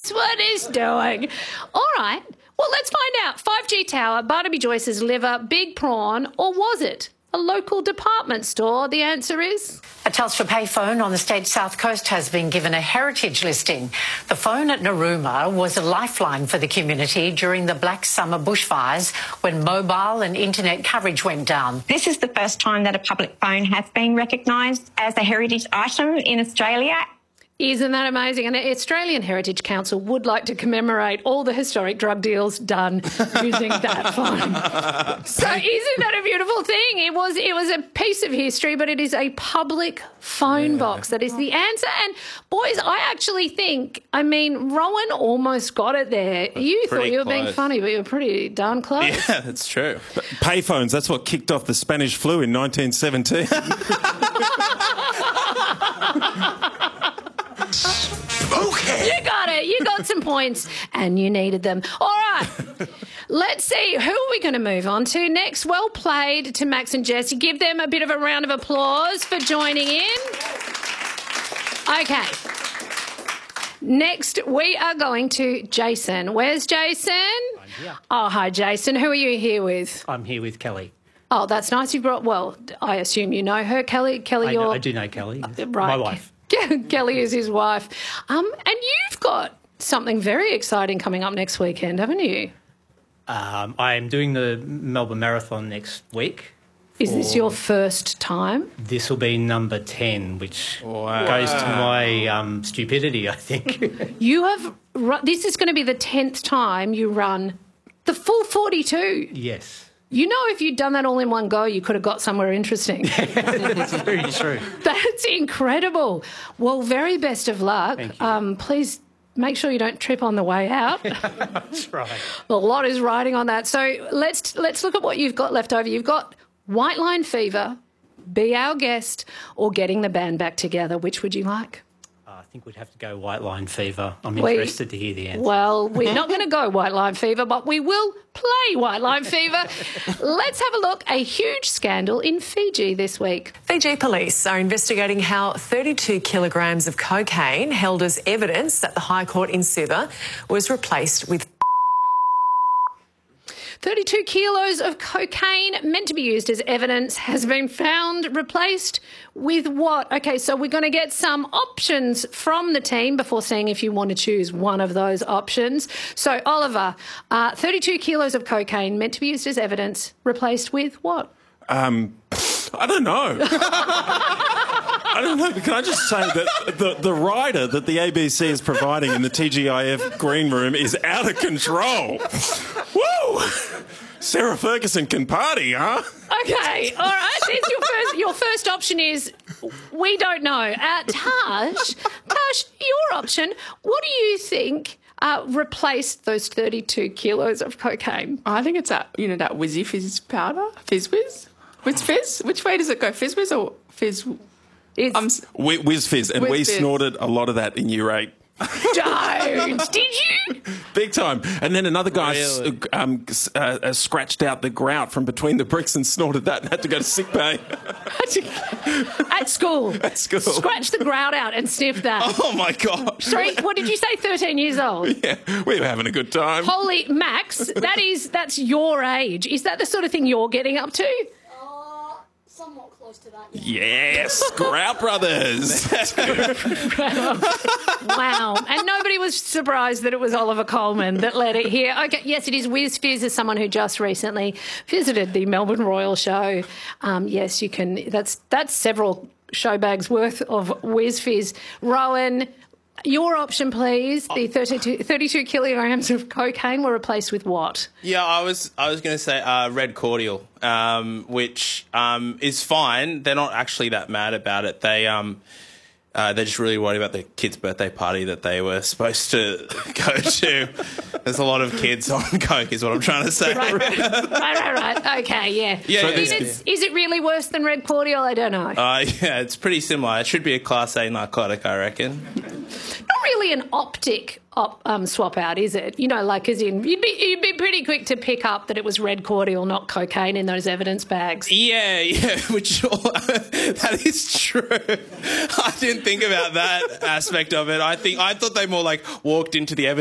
That's what he's doing. All right. Well, let's find out. 5G Tower, Barnaby Joyce's liver, big prawn, or was it a local department store? The answer is... A Telstra payphone on the state's south coast has been given a heritage listing. The phone at Narooma was a lifeline for the community during the Black Summer bushfires when mobile and internet coverage went down. This is the first time that a public phone has been recognised as a heritage item in Australia. Isn't that amazing? And the Australian Heritage Council would like to commemorate all the historic drug deals done using that phone. So isn't that a beautiful thing? It was a piece of history, but it is a public phone box. That is the answer. And, boys, I actually think, Rowan almost got it there. You thought you were being funny, but you were pretty darn close. Yeah, that's true. But payphones, that's what kicked off the Spanish flu in 1917. Okay. You got it. You got some points and you needed them. All right. Let's see. Who are we going to move on to next? Well played to Max and Jess. Give them a bit of a round of applause for joining in. Okay. Next, we are going to Jason. Where's Jason? I'm here. Oh, hi, Jason. Who are you here with? I'm here with Kelly. Oh, that's nice. You brought... Well, I assume you know her, Kelly. Kelly, I do know Kelly. Right. My wife. Kelly is his wife. And you've got something very exciting coming up next weekend, haven't you? I am doing the Melbourne Marathon next week. Is this your first time? This will be number 10, which goes to my stupidity, I think. You have... This is going to be the 10th time you run the full 42. Yes. You know, if you'd done that all in one go, you could have got somewhere interesting. That's very true. That's incredible. Well, very best of luck. Thank you. Please make sure you don't trip on the way out. That's right. A lot is riding on that. So let's look at what you've got left over. You've got White Line Fever, Be Our Guest, or Getting the Band Back Together. Which would you like? I think we'd have to go White Line Fever. I'm interested to hear the answer. Well, we're not going to go White Line Fever, but we will play White Line Fever. Let's have a look. A huge scandal in Fiji this week. Fiji police are investigating how 32 kilograms of cocaine held as evidence at the High Court in Suva was replaced with 32 kilos of cocaine meant to be used as evidence has been found replaced with what? Okay, so we're going to get some options from the team before seeing if you want to choose one of those options. So, Oliver, 32 kilos of cocaine meant to be used as evidence replaced with what? I don't know. I don't know. Can I just say that the rider that the ABC is providing in the TGIF green room is out of control. Woo! Sarah Ferguson can party, huh? Okay, all right. There's your first option is we don't know. Tash, your option. What do you think replaced those 32 kilos of cocaine? I think it's that Wizzy Fizz powder, Fizz Whiz. Whiz Fizz? Which way does it go? Fizz Whiz or Fizz? It's Whiz Fizz, and we snorted a lot of that in Year 8. Don't! Did you? Big time. And then another guy scratched out the grout from between the bricks and snorted that and had to go to sick bay. At school. At school. Scratch the grout out and sniff that. Oh, my God. Sorry, what did you say, 13 years old? Yeah, we were having a good time. Holy, Max, that's your age. Is that the sort of thing you're getting up to? Somewhat close to that. Yes, Grout Brothers. Wow. And nobody was surprised that it was Oliver Coleman that led it here. Okay, yes, it is Whiz Fizz, as someone who just recently visited the Melbourne Royal Show. Yes, you can. That's several show bags worth of Whiz Fizz. Rowan, your option, please. The 32 kilograms of cocaine were replaced with what? Yeah, I was going to say red cordial, which is fine. They're not actually that mad about it. They're just really worried about the kid's birthday party that they were supposed to go to. There's a lot of kids on coke, is what I'm trying to say. Right. Okay, yeah. Is it really worse than red cordial? I don't know. Yeah, it's pretty similar. It should be a Class A narcotic, I reckon. Not really an optic swap out, is it? As in, you'd be pretty quick to pick up that it was red cordial, not cocaine, in those evidence bags. Yeah, which that is true. I didn't think about that aspect of it. I thought they more walked into the evidence